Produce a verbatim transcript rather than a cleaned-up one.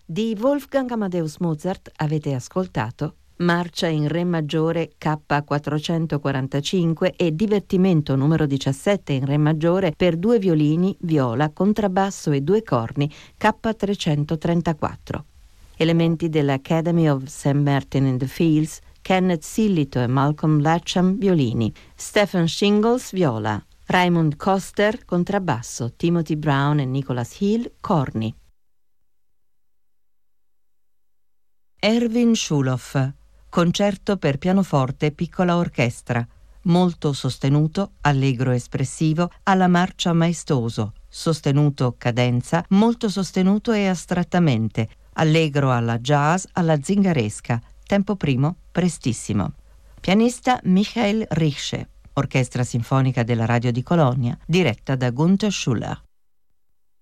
Di Wolfgang Amadeus Mozart avete ascoltato Marcia in Re maggiore K quattrocentoquarantacinque e Divertimento numero diciassette in Re maggiore per due violini, viola, contrabbasso e due corni K trecentotrentaquattro. Elementi dell'Academy of Saint Martin in the Fields, Kenneth Sillito e Malcolm Latcham violini, Stephen Shingles viola, Raymond Koster contrabbasso, Timothy Brown e Nicholas Hill corni. Erwin Schuloff, concerto per pianoforte e piccola orchestra, molto sostenuto, allegro espressivo, alla marcia maestoso, sostenuto cadenza, molto sostenuto e astrattamente, allegro alla jazz, alla zingaresca, tempo primo, prestissimo. Pianista Michael Richter, Orchestra Sinfonica della Radio di Colonia, diretta da Gunther Schuller.